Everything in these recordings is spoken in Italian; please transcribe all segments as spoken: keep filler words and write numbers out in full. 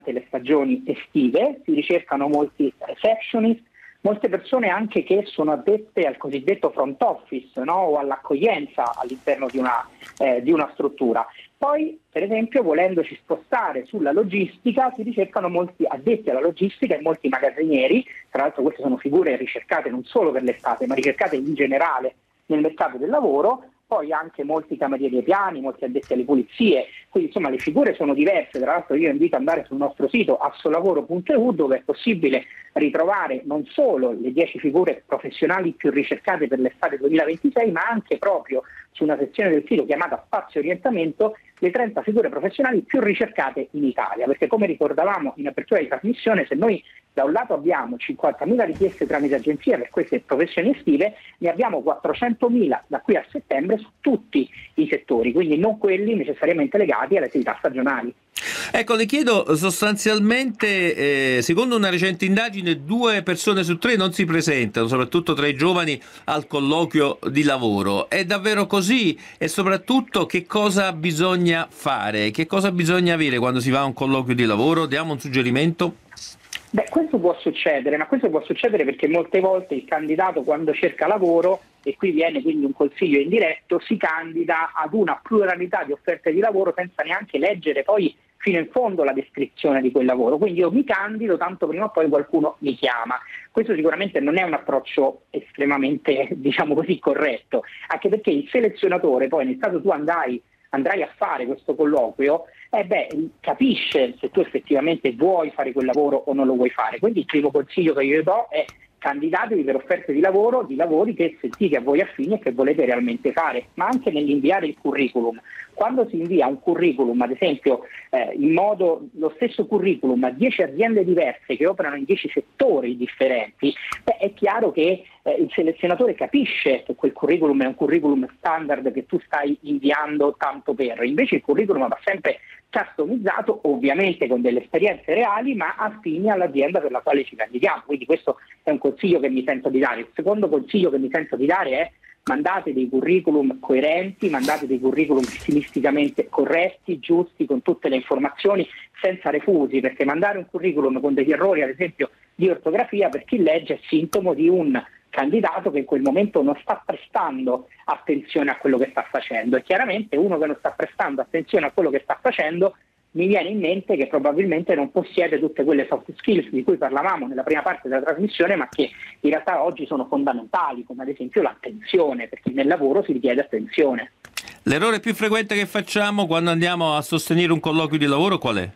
le stagioni estive, si ricercano molti receptionist, molte persone anche che sono addette al cosiddetto front office, no? O all'accoglienza all'interno di una, eh, di una struttura. Poi, per esempio, volendoci spostare sulla logistica, si ricercano molti addetti alla logistica e molti magazzinieri. Tra l'altro queste sono figure ricercate non solo per l'estate, ma ricercate in generale nel mercato del lavoro. Poi anche molti camerieri ai piani, molti addetti alle pulizie, quindi insomma le figure sono diverse. Tra l'altro io invito ad andare sul nostro sito assolavoro punto e u, dove è possibile ritrovare non solo le dieci figure professionali più ricercate per l'estate duemilaventisei, ma anche proprio su una sezione del sito chiamata Spazio Orientamento le trenta figure professionali più ricercate in Italia, perché come ricordavamo in apertura di trasmissione, se noi da un lato abbiamo cinquantamila richieste tramite agenzia per queste professioni estive, ne abbiamo quattrocentomila da qui a settembre su tutti i settori, quindi non quelli necessariamente legati alle attività stagionali. Ecco, le chiedo sostanzialmente, eh, secondo una recente indagine, due persone su tre non si presentano, soprattutto tra i giovani, al colloquio di lavoro. È davvero così? E soprattutto che cosa bisogna fare? Che cosa bisogna avere quando si va a un colloquio di lavoro? Diamo un suggerimento? Beh, questo può succedere, ma questo può succedere perché molte volte il candidato quando cerca lavoro, e qui viene quindi un consiglio indiretto, si candida ad una pluralità di offerte di lavoro senza neanche leggere poi fino in fondo la descrizione di quel lavoro. Quindi io mi candido, tanto prima o poi qualcuno mi chiama. Questo sicuramente non è un approccio estremamente, diciamo così, corretto, anche perché il selezionatore poi, nel caso tu andai andrai a fare questo colloquio, eh beh, capisce se tu effettivamente vuoi fare quel lavoro o non lo vuoi fare. Quindi il primo consiglio che io do è: candidatevi per offerte di lavoro, di lavori che sentite a voi affini e che volete realmente fare, ma anche nell'inviare il curriculum. Quando si invia un curriculum, ad esempio eh, in modo lo stesso curriculum a dieci aziende diverse che operano in dieci settori differenti, beh, è chiaro che eh, il selezionatore capisce che quel curriculum è un curriculum standard che tu stai inviando tanto per. Invece il curriculum va sempre customizzato, ovviamente con delle esperienze reali, ma affini all'azienda per la quale ci candidiamo. Quindi questo è un consiglio che mi sento di dare. Il secondo consiglio che mi sento di dare è: mandate dei curriculum coerenti, mandate dei curriculum stilisticamente corretti, giusti, con tutte le informazioni, senza refusi, perché mandare un curriculum con degli errori, ad esempio di ortografia, per chi legge è sintomo di un candidato che in quel momento non sta prestando attenzione a quello che sta facendo, e chiaramente uno che non sta prestando attenzione a quello che sta facendo, mi viene in mente che probabilmente non possiede tutte quelle soft skills di cui parlavamo nella prima parte della trasmissione, ma che in realtà oggi sono fondamentali, come ad esempio l'attenzione, perché nel lavoro si richiede attenzione. L'errore più frequente che facciamo quando andiamo a sostenere un colloquio di lavoro qual è?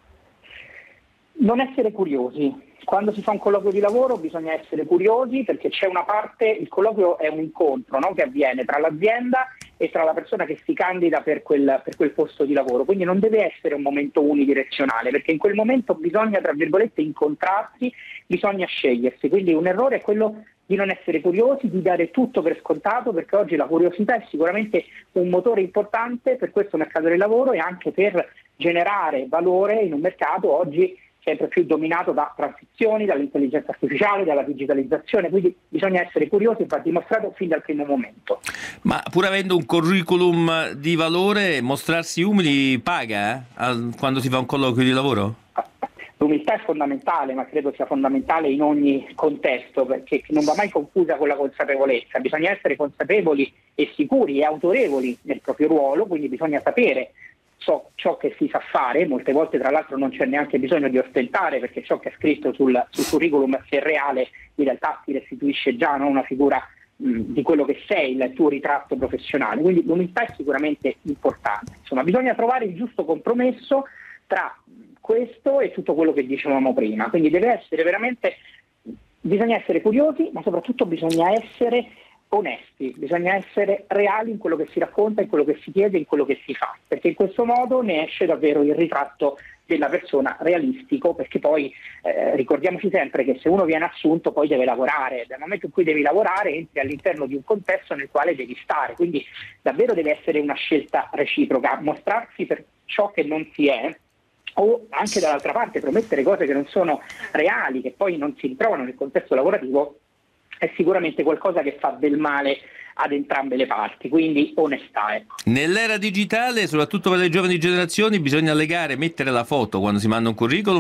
Non essere curiosi. Quando si fa un colloquio di lavoro bisogna essere curiosi, perché c'è una parte, il colloquio è un incontro, no, che avviene tra l'azienda e tra la persona che si candida per quel, per quel posto di lavoro, quindi non deve essere un momento unidirezionale, perché in quel momento bisogna, tra virgolette, incontrarsi, bisogna scegliersi. Quindi un errore è quello di non essere curiosi, di dare tutto per scontato, perché oggi la curiosità è sicuramente un motore importante per questo mercato del lavoro e anche per generare valore in un mercato oggi sempre più dominato da transizioni, dall'intelligenza artificiale, dalla digitalizzazione, quindi bisogna essere curiosi e va dimostrato fin dal primo momento. Ma pur avendo un curriculum di valore, mostrarsi umili paga eh? quando si fa un colloquio di lavoro? L'umiltà è fondamentale, ma credo sia fondamentale in ogni contesto, perché non va mai confusa con la consapevolezza. Bisogna essere consapevoli e sicuri e autorevoli nel proprio ruolo, quindi bisogna sapere ciò, ciò che si sa fare. Molte volte tra l'altro non c'è neanche bisogno di ostentare, perché ciò che è scritto sul, sul curriculum, se è reale, in realtà ti restituisce già, no, una figura mh, di quello che sei, il tuo ritratto professionale. Quindi l'umiltà è sicuramente importante. Insomma, bisogna trovare il giusto compromesso tra questo e tutto quello che dicevamo prima. Quindi deve essere veramente, bisogna essere curiosi, ma soprattutto bisogna essere onesti, bisogna essere reali in quello che si racconta, in quello che si chiede, in quello che si fa, perché in questo modo ne esce davvero il ritratto della persona realistico, perché poi eh, ricordiamoci sempre che se uno viene assunto poi deve lavorare, dal momento in cui devi lavorare entri all'interno di un contesto nel quale devi stare, quindi davvero deve essere una scelta reciproca, mostrarsi per ciò che non si è, o anche dall'altra parte promettere cose che non sono reali, che poi non si ritrovano nel contesto lavorativo, è sicuramente qualcosa che fa del male ad entrambe le parti, quindi onestà. Ecco. Nell'era digitale, soprattutto per le giovani generazioni, bisogna legare, mettere la foto quando si manda un curriculum